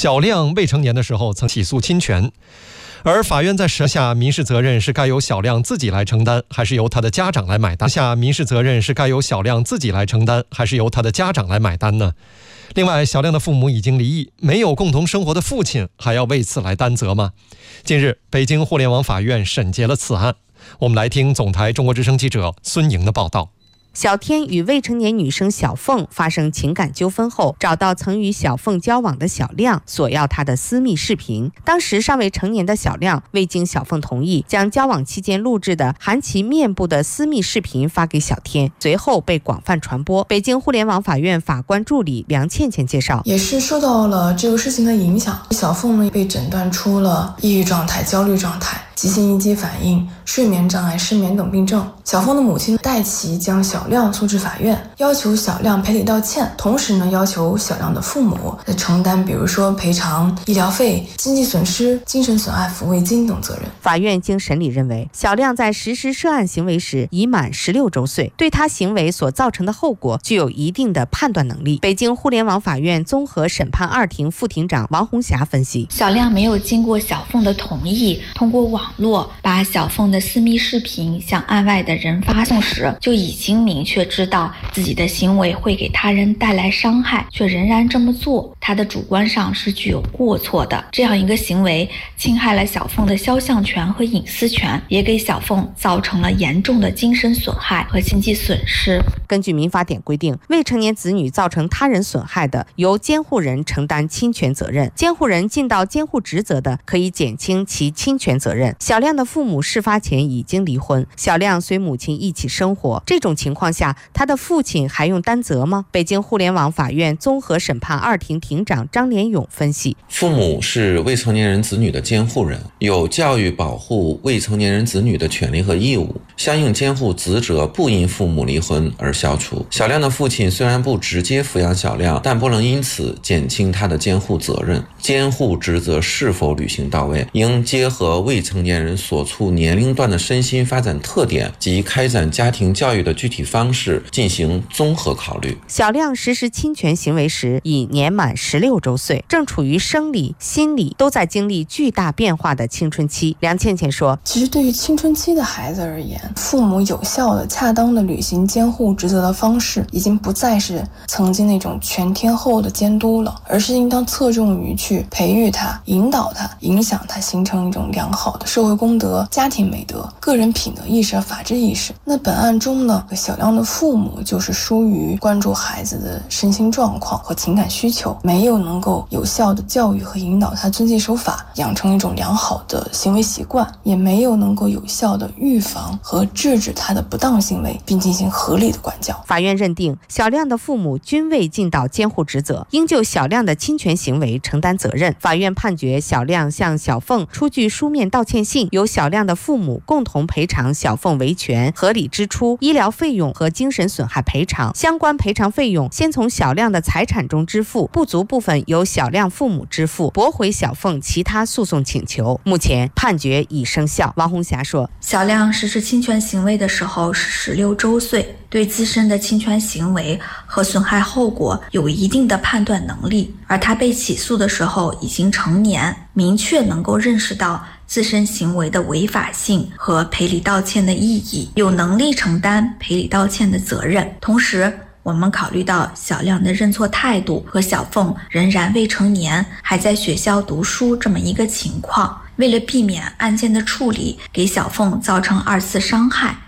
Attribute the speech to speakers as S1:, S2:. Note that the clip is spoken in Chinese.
S1: 小亮未成年的时候曾起诉侵权，而法院在审下民事责任是该由小亮自己来承担，还是由他的家长来买单？民事责任是该由小亮自己来承担，还是由他的家长来买单呢？另外，小亮的父母已经离异，没有共同生活的父亲还要为此来担责吗？近日，北京互联网法院审结了此案。我们来听总台中国之声记者孙莹的报道。
S2: 小天与未成年女生小凤发生情感纠纷后，找到曾与小凤交往的小亮，索要她的私密视频。当时尚未成年的小亮未经小凤同意，将交往期间录制的含其面部的私密视频发给小天，随后被广泛传播。北京互联网法院法官助理梁倩倩介绍，
S3: 也是受到了这个事情的影响，小凤呢被诊断出了抑郁状态、焦虑状态、急性应激反应、睡眠障碍、失眠等病症。小凤的母亲戴琪将小亮诉至法院，要求小亮赔礼道歉，同时呢要求小亮的父母承担比如说赔偿医疗费、经济损失、精神损害抚慰金等责任。
S2: 法院经审理认为，小亮在实施涉案行为时已满16周岁，对他行为所造成的后果具有一定的判断能力。北京互联网法院综合审判二庭副庭长王红霞分析，
S4: 小亮没有经过小凤的同意，通过网络把小凤的私密视频向案外的人发送时，就已经明确知道自己的行为会给他人带来伤害，却仍然这么做，他的主观上是具有过错的。这样一个行为侵害了小凤的肖像权和隐私权，也给小凤造成了严重的精神损害和经济损失。
S2: 根据民法典规定，未成年子女造成他人损害的，由监护人承担侵权责任，监护人尽到监护职责的，可以减轻其侵权责任。小亮的父母事发前已经离婚，小亮随母亲一起生活，这种情况下，他的父亲还用担责吗？北京互联网法院综合审判二庭庭长张连勇分析，
S5: 父母是未成年人子女的监护人，有教育保护未成年人子女的权利和义务，相应监护职责不因父母离婚而消除。小亮的父亲虽然不直接抚养小亮，但不能因此减轻他的监护责任。监护职责是否履行到位，应结合未成年人所处年龄段的身心发展特点及开展家庭教育的具体方式进行综合考虑。
S2: 小亮实施侵权行为时已年满16周岁，正处于生理、心理都在经历巨大变化的青春期。梁倩倩说，
S3: 其实对于青春期的孩子而言，父母有效的、恰当的履行监护职责的方式已经不再是曾经那种全天候的监督了，而是应当侧重于去培育他、引导他、影响他，形成一种良好的社会公德、家庭美德、个人品德意识和法治意识。那本案中呢，小亮的父母就是疏于关注孩子的身心状况和情感需求，没有能够有效的教育和引导他遵纪守法，养成一种良好的行为习惯，也没有能够有效的预防和制止他的不当行为，并进行合理的管教。
S2: 法院认定，小亮的父母均未尽到监护职责，应就小亮的侵权行为承担责任。法院判决小亮向小凤出具书面道歉信，由小亮的父母共同赔偿小凤维权、合理支出、医疗费用和精神损害赔偿。相关赔偿费用先从小亮的财产中支付，不足部分由小亮父母支付，驳回小凤其他诉讼请求。目前判决已生效。王红霞说，
S4: 小亮实施侵权行为的时候是16周岁，对自身的侵权行为和损害后果有一定的判断能力，而他被起诉的时候已经成年，明确能够认识到自身行为的违法性和赔礼道歉的意义，有能力承担赔礼道歉的责任。同时，我们考虑到小亮的认错态度和小凤仍然未成年，还在学校读书这么一个情况，为了避免案件的处理给小凤造成2次伤害，